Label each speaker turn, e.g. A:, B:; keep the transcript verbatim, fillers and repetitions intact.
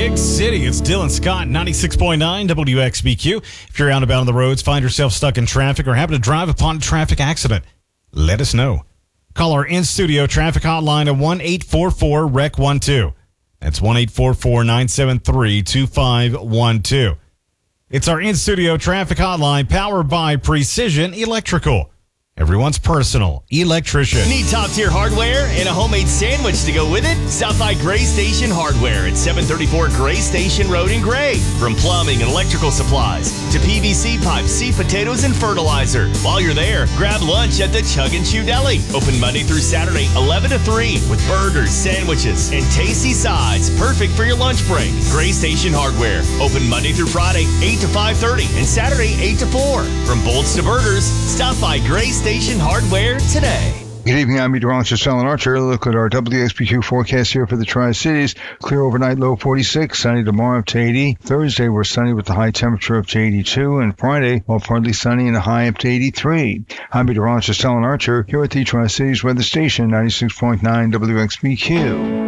A: Big City. It's Dylan Scott, ninety-six point nine W X B Q. If you're out and about on the roads, find yourself stuck in traffic, or happen to drive upon a traffic accident, let us know. Call our in-studio traffic hotline at one eight four four R E C one two. That's one eight four four nine seven three two five one two. It's our in-studio traffic hotline powered by Precision Electrical. Everyone's personal electrician.
B: Need top-tier hardware and a homemade sandwich to go with it? Stop by Gray Station Hardware at seven thirty-four Gray Station Road in Gray. From plumbing and electrical supplies to P V C pipes, seed potatoes, and fertilizer. While you're there, grab lunch at the Chug and Chew Deli. Open Monday through Saturday, eleven to three, with burgers, sandwiches, and tasty sides. Perfect for your lunch break. Gray Station Hardware. Open Monday through Friday, eight to five thirty, and Saturday, eight to four. From bolts to burgers, stop by Gray Station Hardware today.
C: Good evening, I'm meteorologist Alan Archer. Look at our W X B Q forecast here for the Tri-Cities. Clear overnight, low forty-six. Sunny tomorrow up to eighty. Thursday, we're sunny with the high temperature up to eighty-two. And Friday, well, partly sunny and a high up to eighty-three. I'm meteorologist Alan Archer here at the Tri-Cities Weather Station, ninety-six point nine W X B Q.